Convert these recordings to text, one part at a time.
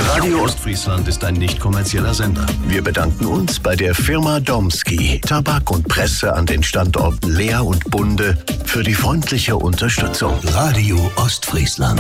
Radio Ostfriesland ist ein nicht kommerzieller Sender. Wir bedanken uns bei der Firma Domski, Tabak und Presse an den Standorten Leer und Bunde für die freundliche Unterstützung. Radio Ostfriesland.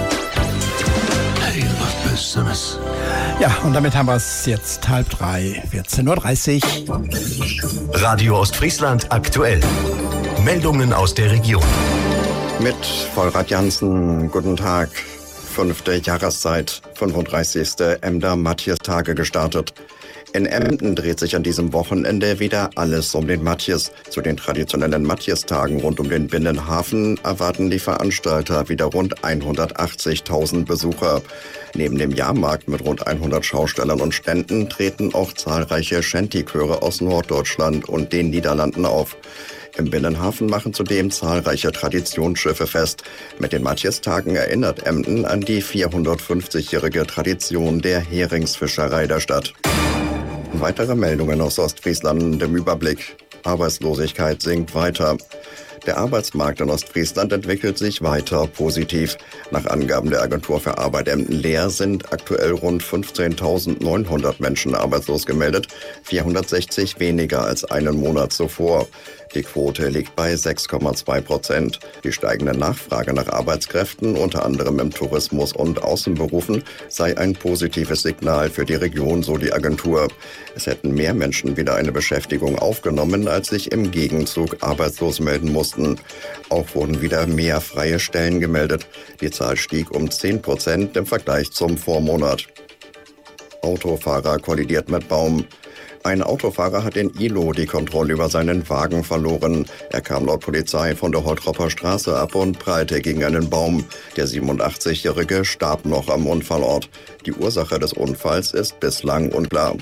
Hey, was Besseres. Ja, und damit haben wir es jetzt 2:30, 14:30 Uhr. Radio Ostfriesland aktuell. Meldungen aus der Region. Mit Vollrad Jansen, guten Tag. 5. Jahreszeit, 35. Emder-Matjes-Tage gestartet. In Emden dreht sich an diesem Wochenende wieder alles um den Matjes. Zu den traditionellen Matjes-Tagen rund um den Binnenhafen erwarten die Veranstalter wieder rund 180.000 Besucher. Neben dem Jahrmarkt mit rund 100 Schaustellern und Ständen treten auch zahlreiche Shanty-Chöre aus Norddeutschland und den Niederlanden auf. Im Binnenhafen machen zudem zahlreiche Traditionsschiffe fest. Mit den Matjes-Tagen erinnert Emden an die 450-jährige Tradition der Heringsfischerei der Stadt. Weitere Meldungen aus Ostfriesland im Überblick. Arbeitslosigkeit sinkt weiter. Der Arbeitsmarkt in Ostfriesland entwickelt sich weiter positiv. Nach Angaben der Agentur für Arbeit Emden-Leer sind aktuell rund 15.900 Menschen arbeitslos gemeldet, 460 weniger als einen Monat zuvor. Die Quote liegt bei 6,2%. Die steigende Nachfrage nach Arbeitskräften, unter anderem im Tourismus und Außenberufen, sei ein positives Signal für die Region, so die Agentur. Es hätten mehr Menschen wieder eine Beschäftigung aufgenommen, als sich im Gegenzug arbeitslos melden mussten. Auch wurden wieder mehr freie Stellen gemeldet. Die Zahl stieg um 10% im Vergleich zum Vormonat. Autofahrer kollidiert mit Baum. Ein Autofahrer hat in Ihlow die Kontrolle über seinen Wagen verloren. Er kam laut Polizei von der Holtropper Straße ab und prallte gegen einen Baum. Der 87-Jährige starb noch am Unfallort. Die Ursache des Unfalls ist bislang unklar.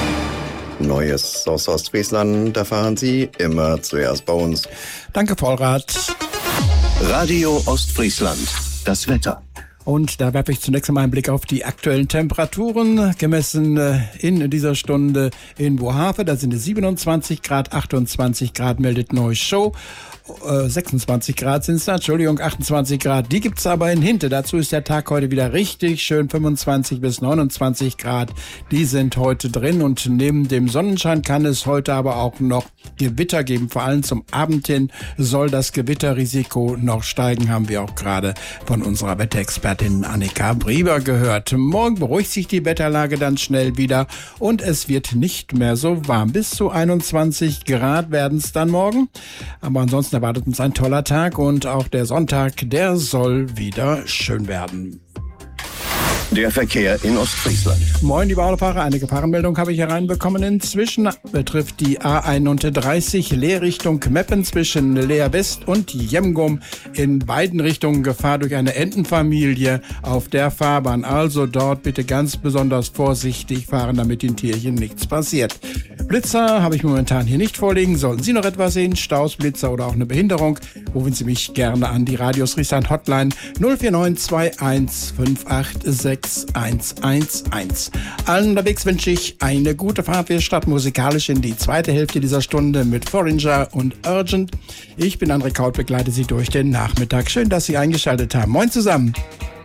Neues aus Ostfriesland erfahren Sie immer zuerst bei uns. Danke, Vollrad. Radio Ostfriesland. Das Wetter. Und da werfe ich zunächst einmal einen Blick auf die aktuellen Temperaturen, gemessen in dieser Stunde in Bohave. Da sind es 27 Grad, 28 Grad meldet Neushow. 26 Grad sind es da, 28 Grad. Die gibt's aber in Hinte. Dazu ist der Tag heute wieder richtig schön, 25 bis 29 Grad. Die sind heute drin und neben dem Sonnenschein kann es heute aber auch noch Gewitter geben. Vor allem zum Abend hin soll das Gewitterrisiko noch steigen, haben wir auch gerade von unserer Wetterexpertin Annika Brieber gehört. Morgen beruhigt sich die Wetterlage dann schnell wieder und es wird nicht mehr so warm. Bis zu 21 Grad werden es dann morgen. Aber ansonsten erwartet uns ein toller Tag und auch der Sonntag, der soll wieder schön werden. Der Verkehr in Ostfriesland. Moin, liebe Autofahrer. Eine Gefahrenmeldung habe ich hereinbekommen. Inzwischen betrifft die A31 Leer Richtung Meppen zwischen Leer West und Jemgum in beiden Richtungen Gefahr durch eine Entenfamilie auf der Fahrbahn. Also dort bitte ganz besonders vorsichtig fahren, damit den Tierchen nichts passiert. Blitzer habe ich momentan hier nicht vorliegen. Sollten Sie noch etwas sehen, Staus, Blitzer oder auch eine Behinderung, rufen Sie mich gerne an die Radio Ostfriesland Hotline 04921 586 111. Allen unterwegs wünsche ich eine gute Fahrt. Wir starten musikalisch in die zweite Hälfte dieser Stunde mit Foreigner und Urgent. Ich bin André Kaut, begleite Sie durch den Nachmittag. Schön, dass Sie eingeschaltet haben. Moin zusammen.